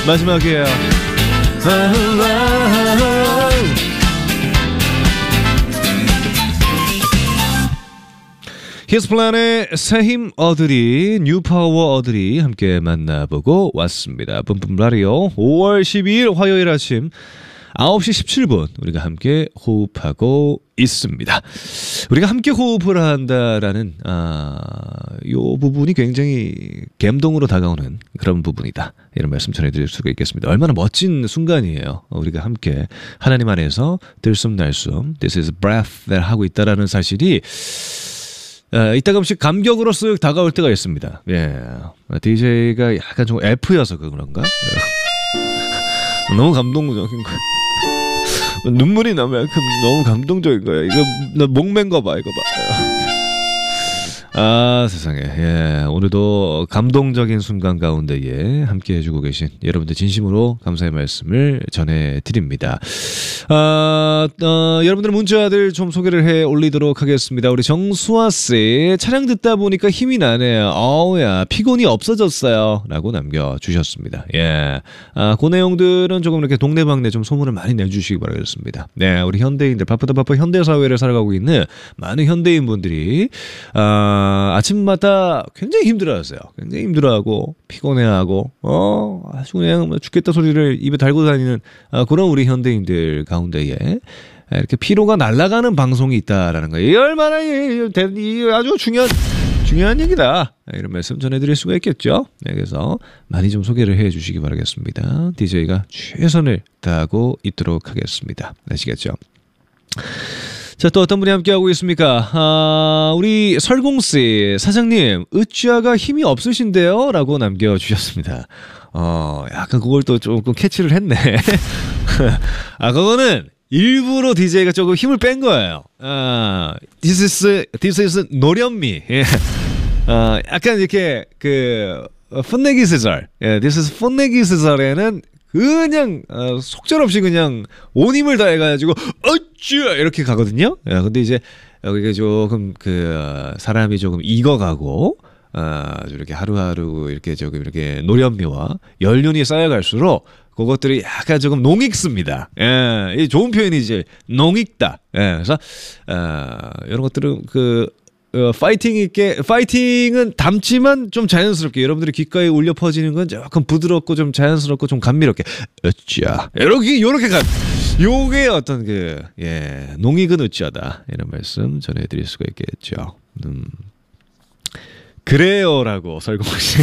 마지막이에요. 히스플란의 새힘 어들이 뉴파워 어들이 함께 만나보고 왔습니다. 뿜뿜 라디오 5월 12일 화요일 아침 9시 17분 우리가 함께 호흡하고 있습니다. 우리가 함께 호흡을 한다라는 요 부분이 굉장히 감동으로 다가오는 그런 부분이다. 이런 말씀 전해드릴 수가 있겠습니다. 얼마나 멋진 순간이에요. 우리가 함께 하나님 안에서 들숨날숨 This is breath 하고 있다라는 사실이 이따금씩 감격으로 쓱 다가올 때가 있습니다. 예, DJ가 약간 좀 F여서 그런가? 너무 감동적인 거야. 눈물이 나면 너무 감동적인 거야. 이거 나 목맨 거 봐, 이거 봐. 아, 세상에. 예, 오늘도 감동적인 순간 가운데에 함께 해주고 계신 여러분들 진심으로 감사의 말씀을 전해드립니다. 여러분들 문자들 좀 소개를 해 올리도록 하겠습니다. 우리 정수아씨, 차량 듣다 보니까 힘이 나네요. 어우야, 피곤이 없어졌어요. 라고 남겨주셨습니다. 예. 그 내용들은 조금 이렇게 동네방네 좀 소문을 많이 내주시기 바라겠습니다. 네, 우리 현대인들, 바쁘다 현대사회를 살아가고 있는 많은 현대인분들이, 아침마다 굉장히 힘들어하세요. 굉장히 힘들어하고 피곤해하고 아주 그냥 죽겠다 소리를 입에 달고 다니는 그런 우리 현대인들 가운데에 이렇게 피로가 날아가는 방송이 있다라는 거예요. 이 얼마나 아주 중요한 얘기다. 이런 말씀 전해드릴 수가 있겠죠. 네, 그래서 많이 좀 소개를 해주시기 바라겠습니다. DJ가 최선을 다하고 있도록 하겠습니다. 아시겠죠? 자, 또 어떤 분이 함께하고 있습니까? 우리 설공씨, 사장님, 으쌰가 힘이 없으신데요? 라고 남겨주셨습니다. 약간 그걸 또 조금 캐치를 했네. 그거는 일부러 DJ가 조금 힘을 뺀 거예요. This is 노련미. 약간 이렇게, 풋내기 시절. This is 풋내기 시절에는 그냥 속절없이 그냥 온 힘을 다해가지고 어쭈 이렇게 가거든요. 근데 이제 여기가 조금 사람이 조금 익어가고 이렇게 하루하루 이렇게 조금 이렇게 노련미와 연륜이 쌓여갈수록 그것들이 약간 조금 농익습니다. 예, 이 좋은 표현이지. 농익다. 예, 그래서 이런 것들은 파이팅은 담지만 좀 자연스럽게 여러분들이 귓가에 울려 퍼지는 건 조금 부드럽고 좀 자연스럽고 좀 감미롭게 으쌰 요렇게 요게 어떤 농익은 으쌰다 이런 말씀 전해드릴 수가 있겠죠. 그래요라고 설공씨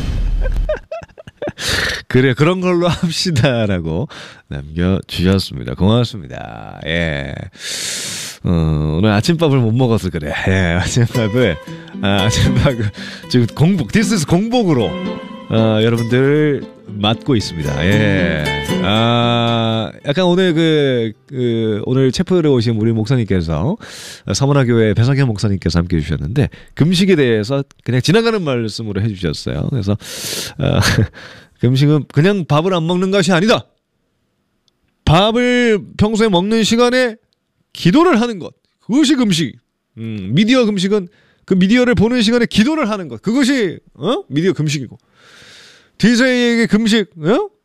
그래 그런 걸로 합시다라고 남겨주셨습니다. 고맙습니다. 예. 오늘 아침밥을 못 먹어서 그래. 예, 아침밥을 지금 This is 공복으로 여러분들 맡고 있습니다. 예. 약간 오늘 오늘 체프를 오신 우리 목사님께서 서문화교회 배석현 목사님께서 함께 해주셨는데 금식에 대해서 그냥 지나가는 말씀으로 해주셨어요. 그래서 금식은 그냥 밥을 안 먹는 것이 아니다. 밥을 평소에 먹는 시간에 기도를 하는 것. 그것이 금식. 미디어 금식은 그 미디어를 보는 시간에 기도를 하는 것. 그것이 미디어 금식이고. DJ에게 금식,